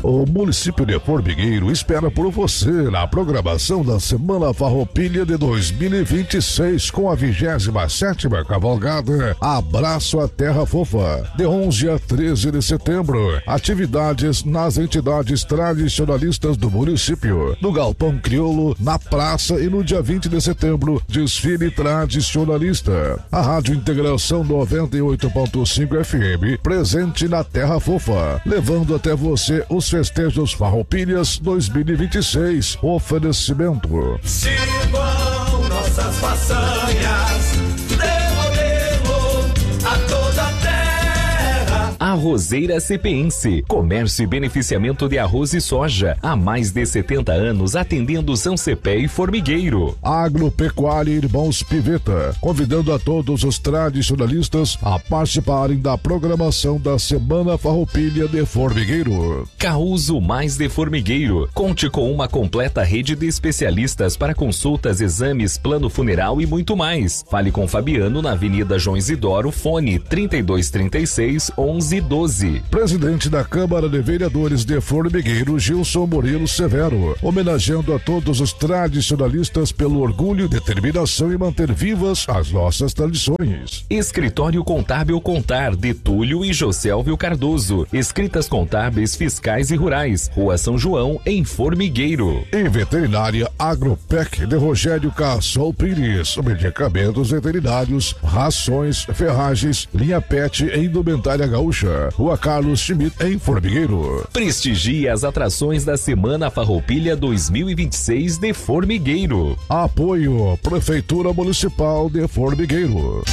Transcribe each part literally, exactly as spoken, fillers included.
O município de Formigueiro espera por você na programação da Semana Farroupilha de dois mil e vinte e seis com a vigésima sétima cavalgada Abraço à Terra Fofa, de onze a treze de setembro. Atividades nas entidades tradicionalistas do município, no Galpão Crioulo, na praça, e no dia vinte de setembro, desfile tradicionalista. A Rádio Integração noventa e oito ponto cinco F M presente na Terra Fofa, levando até você os festejos Farroupilhas dois mil e vinte e seis. Oferecimento. Sirvam nossas façanhas, dê modelo a toda a terra. Arrozeira Cepense, comércio e beneficiamento de arroz e soja, há mais de setenta anos atendendo São Cepé e Formigueiro. Agropecuária Irmãos Piveta, convidando a todos os tradicionalistas a participarem da programação da Semana Farroupilha de Formigueiro. Causo Mais de Formigueiro, conte com uma completa rede de especialistas para consultas, exames, plano funeral e muito mais. Fale com Fabiano na Avenida João Isidoro, fone trinta e dois, trinta e seis, onze, doze. Presidente da Câmara de Vereadores de Formigueiro, Gilson Murilo Severo, homenageando a todos os tradicionalistas pelo orgulho, determinação e manter vivas as nossas tradições. Escritório Contábil Contar, de Túlio e Josélvio Cardoso, escritas contábeis, fiscais e rurais, Rua São João, em Formigueiro. E Veterinária Agropec, de Rogério Cassol Pires, medicamentos veterinários, rações, ferragens, linha pet e indumentária gaúcha, Rua Carlos Schmidt, em Formigueiro. Prestigie as atrações da Semana Farroupilha dois mil e vinte e seis de Formigueiro. Apoio Prefeitura Municipal de Formigueiro.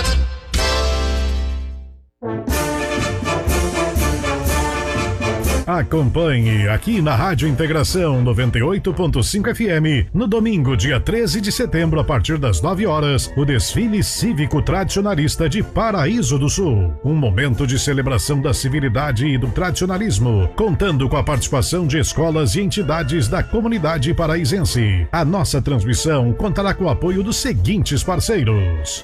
Acompanhe aqui na Rádio Integração noventa e oito ponto cinco F M, no domingo, dia treze de setembro, a partir das nove horas, o desfile cívico tradicionalista de Paraíso do Sul. Um momento de celebração da civilidade e do tradicionalismo, contando com a participação de escolas e entidades da comunidade paraisense. A nossa transmissão contará com o apoio dos seguintes parceiros: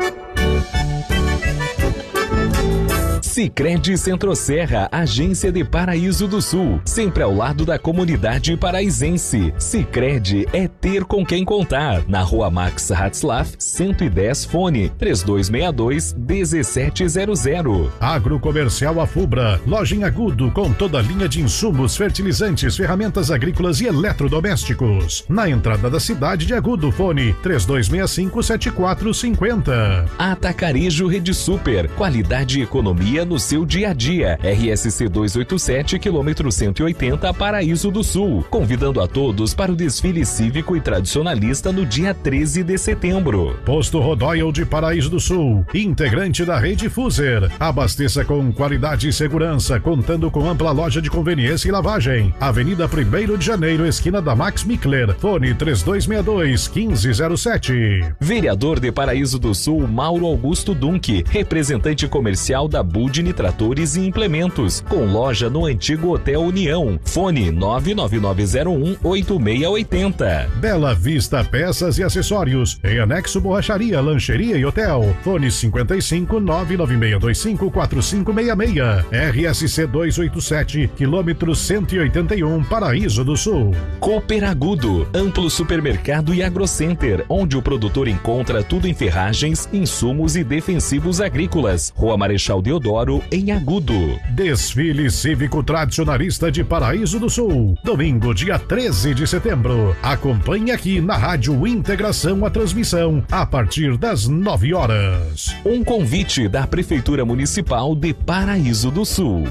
Sicredi Centro-Serra, agência de Paraíso do Sul, sempre ao lado da comunidade paraisense. Sicredi é ter com quem contar. Na Rua Max Ratzlaff, cento e dez, fone três dois seis dois, um sete zero zero. Agrocomercial Afubra, loja em Agudo com toda a linha de insumos, fertilizantes, ferramentas agrícolas e eletrodomésticos. Na entrada da cidade de Agudo, fone três dois seis cinco, sete quatro cinco zero. Atacarejo Rede Super, qualidade e economia no seu dia a dia. R S C duzentos e oitenta e sete, quilômetro cento e oitenta, Paraíso do Sul. Convidando a todos para o desfile cívico e tradicionalista no dia treze de setembro. Posto Rodoyle de Paraíso do Sul, integrante da rede Fuser. Abasteça com qualidade e segurança, contando com ampla loja de conveniência e lavagem. Avenida primeiro de Janeiro, esquina da Max Mickler. Fone três dois seis dois, um cinco zero sete. Vereador de Paraíso do Sul, Mauro Augusto Dunque, representante comercial da Bud Tratores e Implementos, com loja no antigo Hotel União. Fone nove nove nove zero um, oito seis oito zero. Bela Vista Peças e Acessórios, em anexo borracharia, lancheria e hotel. Fone cinquenta e cinco, nove nove seis dois cinco, quatro cinco seis seis. R S C duzentos e oitenta e sete, quilômetro cento e oitenta e um, Paraíso do Sul. Cooper Agudo, amplo supermercado e agrocenter, onde o produtor encontra tudo em ferragens, insumos e defensivos agrícolas. Rua Marechal Deodoro, em Agudo. Desfile cívico tradicionalista de Paraíso do Sul, domingo, dia treze de setembro. Acompanhe aqui na Rádio Integração a transmissão a partir das nove horas. Um convite da Prefeitura Municipal de Paraíso do Sul.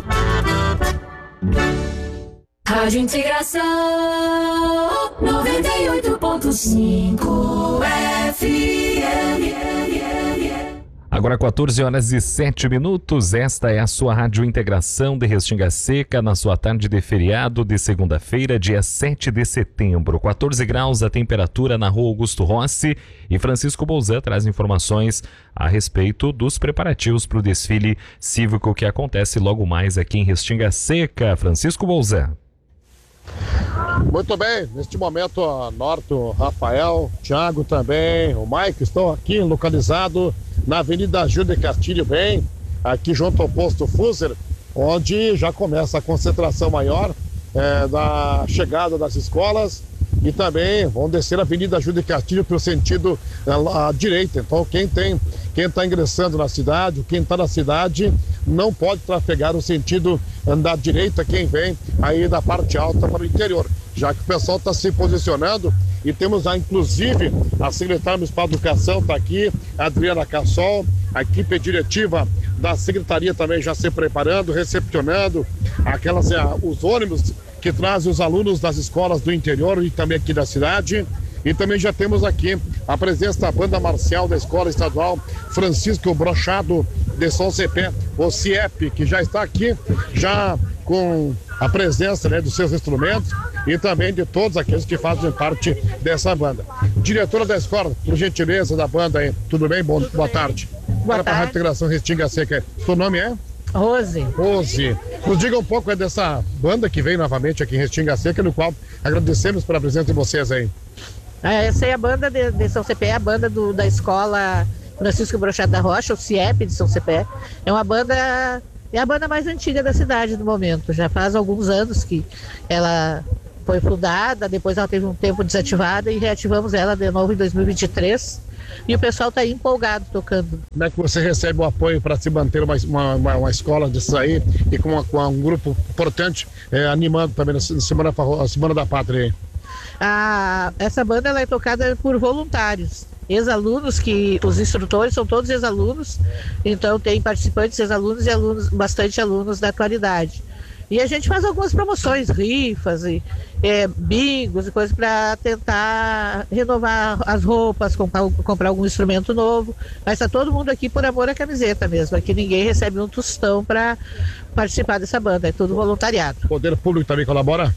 Rádio Integração noventa e oito ponto cinco F M. Agora quatorze horas e sete minutos, esta é a sua Rádio Integração de Restinga Seca, na sua tarde de feriado de segunda-feira, dia sete de setembro. quatorze graus a temperatura na Rua Augusto Rossi, e Francisco Bolzan traz informações a respeito dos preparativos para o desfile cívico que acontece logo mais aqui em Restinga Seca. Francisco Bolzan. Muito bem, neste momento a Norto, Rafael, Thiago também, o Mike estão aqui localizado na Avenida Gil de Castilho, bem, aqui junto ao posto Fuser, onde já começa a concentração maior é, da chegada das escolas e também vão descer a Avenida Júlio de Castilho pelo sentido à direita. Então quem tem, quem está ingressando na cidade, quem está na cidade não pode trafegar o sentido da direita, quem vem aí da parte alta para o interior, já que o pessoal está se posicionando. E temos lá, inclusive, a secretária municipal de Educação está aqui, a Adriana Cassol, a equipe diretiva da secretaria também já se preparando, recepcionando aquelas, os ônibus que trazem os alunos das escolas do interior e também aqui da cidade. E também já temos aqui a presença da banda marcial da Escola Estadual Francisco Brochado de São Cepé, o C I E P, que já está aqui, já com a presença, né, dos seus instrumentos e também de todos aqueles que fazem parte dessa banda. Diretora da escola, por gentileza, da banda aí, tudo bem? Bom, boa tarde. Boa Para a Rádio Integração Restinga Seca, seu nome é? Rose. Rose. Nos diga um pouco é, dessa banda que veio novamente aqui em Restinga Seca, no qual agradecemos pela presença de vocês aí. Essa é a banda de, de São Cepé, a banda do, da escola Francisco Brochado da Rocha, o C I E P de São Cepé. É uma banda, é a banda mais antiga da cidade no momento. Já faz alguns anos que ela foi fundada, depois ela teve um tempo desativada e reativamos ela de novo em dois mil e vinte e três. E o pessoal está empolgado tocando. Como é que você recebe o apoio para se manter uma, uma, uma escola disso aí e com, uma, com um grupo importante é, animando também na Semana, a Semana da Pátria aí? A, essa banda ela é tocada por voluntários, ex-alunos, que os instrutores são todos ex-alunos, então tem participantes ex-alunos e alunos, bastante alunos da atualidade. E a gente faz algumas promoções, rifas e é, bingos e coisas para tentar renovar as roupas, comprar, comprar algum instrumento novo. Mas está todo mundo aqui por amor à camiseta mesmo. Aqui ninguém recebe um tostão para participar dessa banda, é tudo voluntariado. O poder público também colabora?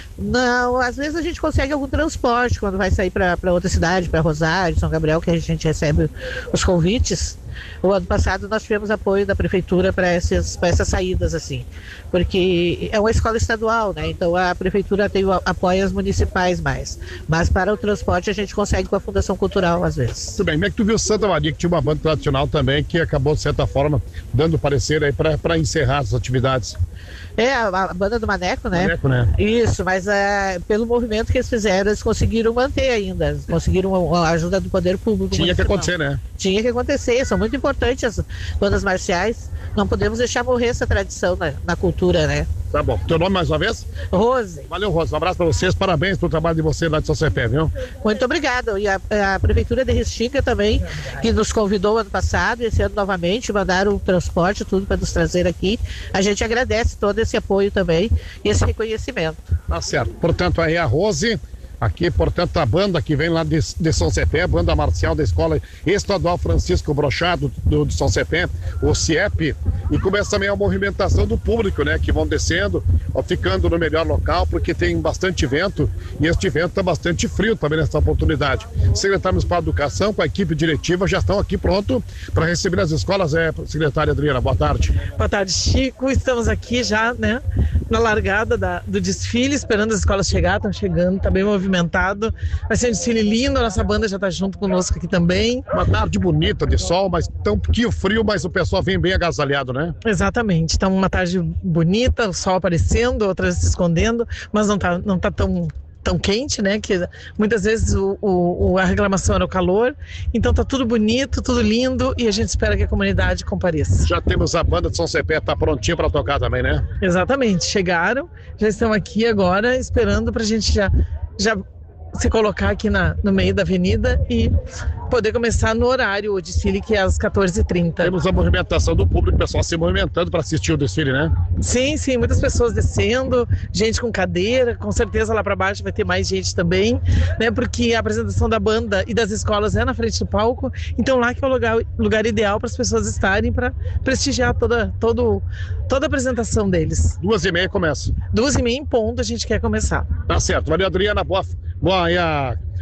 Não, às vezes a gente consegue algum transporte quando vai sair para outra cidade, para Rosário, São Gabriel, que a gente recebe os convites. O ano passado nós tivemos apoio da prefeitura para essas, para essas saídas, assim, porque é uma escola estadual, né? Então a prefeitura tem apoia as municipais mais, mas para o transporte a gente consegue com a Fundação Cultural às vezes. Tudo bem, como é que tu viu Santa Maria, que tinha uma banda tradicional também, que acabou de certa forma dando parecer aí para encerrar as atividades? É, a, a banda do Maneco, né? Maneco, né? Isso, mas é, pelo movimento que eles fizeram, eles conseguiram manter ainda, eles conseguiram a ajuda do poder público. Tinha que acontecer, né? Tinha que acontecer, são muito importantes as bandas marciais, não podemos deixar morrer essa tradição na, na cultura, né? Tá bom. Teu nome mais uma vez? Rose. Valeu, Rose. Um abraço pra vocês, parabéns pelo trabalho de vocês lá de São Cepé, viu? Muito obrigada. E a, a Prefeitura de Restinga também, que nos convidou ano passado, esse ano novamente, mandaram o transporte, tudo para nos trazer aqui. A gente agradece todo esse apoio também e esse reconhecimento. Tá certo. Portanto, aí a Rose, aqui, portanto, a banda que vem lá de, de São Cepé, banda marcial da Escola Estadual Francisco Brochado do, de São Cepé, o C I E P, e começa também a movimentação do público, né, que vão descendo, ó, ficando no melhor local, porque tem bastante vento, e este vento está bastante frio também nessa oportunidade. Secretário Municipal de Educação, com a equipe diretiva, já estão aqui pronto para receber as escolas. É, secretária Adriana, boa tarde. Boa tarde, Chico. Estamos aqui já, né, na largada da, do desfile, esperando as escolas chegar, estão chegando, está bem movimentado. Vai ser um desfile lindo, a nossa banda já está junto conosco aqui também. Uma tarde bonita de sol, mas tão pouquinho frio, mas o pessoal vem bem agasalhado, né? Exatamente. Então, uma tarde bonita, o sol aparecendo, outras se escondendo, mas não está não tá tão... tão quente, né, que muitas vezes o, o, a reclamação era o calor. Então tá tudo bonito, tudo lindo, e a gente espera que a comunidade compareça. Já temos a banda de São Cepé, tá prontinha para tocar também, né? Exatamente, chegaram, já estão aqui agora esperando pra gente já, já se colocar aqui na, no meio da avenida e poder começar no horário o desfile, que é às quatorze e trinta. Temos a movimentação do público, o pessoal se movimentando para assistir o desfile, né? Sim, sim, muitas pessoas descendo, gente com cadeira, com certeza lá para baixo vai ter mais gente também, né? Porque a apresentação da banda e das escolas é na frente do palco, então lá que é o lugar, lugar ideal para as pessoas estarem para prestigiar toda, todo, toda a apresentação deles. Duas e meia começa. Duas e meia em ponto a gente quer começar. Tá certo. Valeu, Adriana. Boa, boa aí a,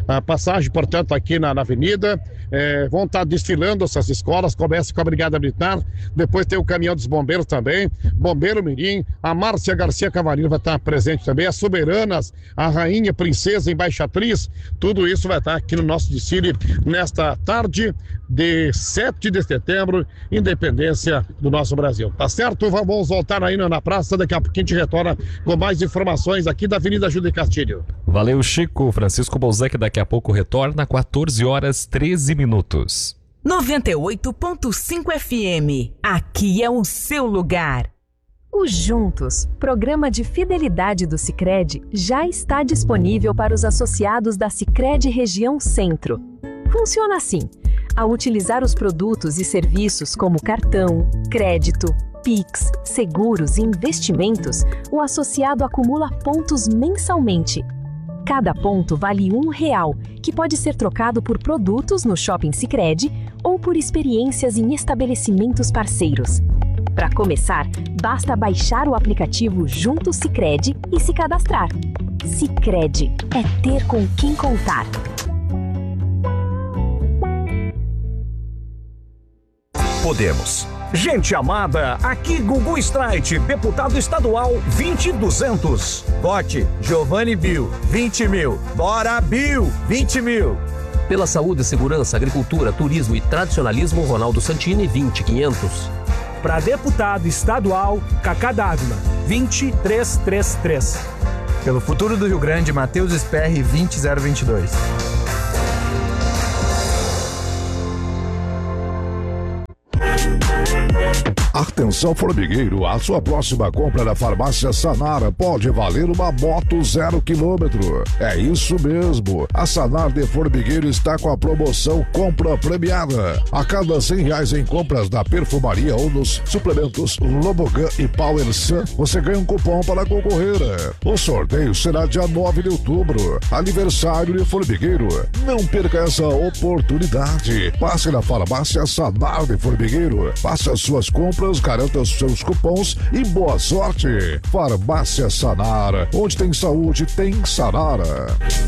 a passagem, portanto, aqui na, na avenida. É, vão estar desfilando essas escolas, começa com a Brigada Militar, depois tem o caminhão dos bombeiros também, Bombeiro Mirim, a Márcia Garcia Cavalino vai estar presente também, as soberanas, a rainha, princesa, embaixatriz, tudo isso vai estar aqui no nosso desfile nesta tarde de sete de setembro, independência do nosso Brasil. Tá certo? Vamos voltar aí na praça, daqui a pouquinho a gente retorna com mais informações aqui da Avenida Júlio Castilho. Valeu, Chico. Francisco Bolzec daqui a pouco retorna, quatorze horas, treze minutos. noventa e oito ponto cinco F M. Aqui é o seu lugar. O Juntos, programa de fidelidade do Sicredi, já está disponível para os associados da Sicredi Região Centro. Funciona assim: ao utilizar os produtos e serviços como cartão, crédito, Pix, seguros e investimentos, o associado acumula pontos mensalmente. Cada ponto vale um real, que pode ser trocado por produtos no Shopping Sicredi ou por experiências em estabelecimentos parceiros. Para começar, basta baixar o aplicativo Junto Sicredi e se cadastrar. Sicredi é ter com quem contar. Podemos. Gente amada, aqui Gugu Streit, deputado estadual vinte mil e duzentos. Vote Giovanni Bill, vinte mil. Bora Bill, vinte mil. Pela saúde, segurança, agricultura, turismo e tradicionalismo, Ronaldo Santini, vinte mil e quinhentos. Para deputado estadual, Cacá Dávila, vinte mil trezentos e trinta e três. Pelo futuro do Rio Grande, Matheus Sperry, vinte mil e vinte e dois. Atenção, formigueiro, a sua próxima compra na Farmácia Sanara pode valer uma moto zero quilômetro. É isso mesmo, a Sanar de Formigueiro está com a promoção Compra Premiada. A cada cem reais em compras da perfumaria ou nos suplementos Lobogan e Power Sun, você ganha um cupom para concorrer. O sorteio será dia nove de outubro, aniversário de Formigueiro. Não perca essa oportunidade. Passe na Farmácia Sanar de Formigueiro, faça suas compras, garanta os seus cupons e boa sorte. Farmácia Sanar, onde tem saúde, tem Sanara.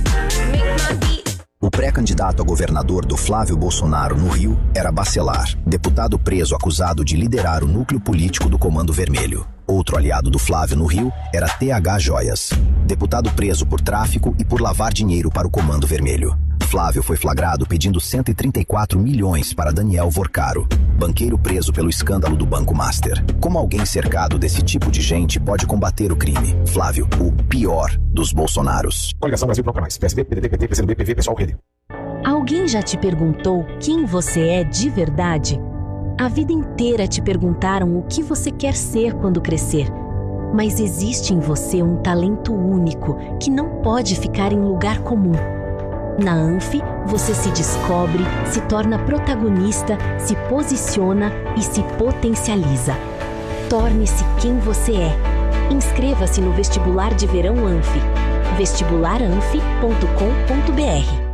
O pré-candidato a governador do Flávio Bolsonaro no Rio era Bacelar, deputado preso acusado de liderar o núcleo político do Comando Vermelho. Outro aliado do Flávio no Rio era T H Joias, deputado preso por tráfico e por lavar dinheiro para o Comando Vermelho. Flávio foi flagrado pedindo cento e trinta e quatro milhões para Daniel Vorcaro, banqueiro preso pelo escândalo do Banco Master. Como alguém cercado desse tipo de gente pode combater o crime? Flávio, o pior dos Bolsonaros. Coligação Brasil Bloco Mais, P S D, P D T, P T, P C do B, P V, Pessoal, Rede. Alguém já te perguntou quem você é de verdade? A vida inteira te perguntaram o que você quer ser quando crescer. Mas existe em você um talento único que não pode ficar em lugar comum. Na Anf, você se descobre, se torna protagonista, se posiciona e se potencializa. Torne-se quem você é. Inscreva-se no vestibular de verão Anf. vestibular anf ponto com ponto b r.